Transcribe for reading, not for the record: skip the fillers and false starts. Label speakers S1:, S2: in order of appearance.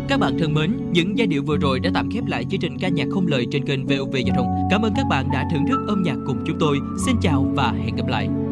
S1: Các bạn thân mến, những giai điệu vừa rồi đã tạm khép lại chương trình ca nhạc không lời trên kênh VOV Giao thông. Cảm ơn các bạn đã thưởng thức âm nhạc cùng chúng tôi. Xin chào và hẹn gặp lại.